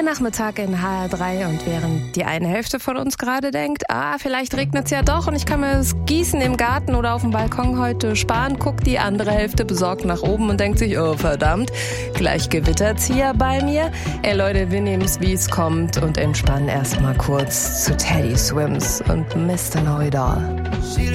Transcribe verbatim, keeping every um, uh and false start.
Der Nachmittag in H R drei und während die eine Hälfte von uns gerade denkt, ah, vielleicht regnet's ja doch und ich kann mir das Gießen im Garten oder auf dem Balkon heute sparen, guckt die andere Hälfte besorgt nach oben und denkt sich, oh verdammt, gleich gewittert's hier bei mir. Ey Leute, wir nehmen's wie es kommt und entspannen erstmal kurz zu Teddy Swims und Mister Know It All.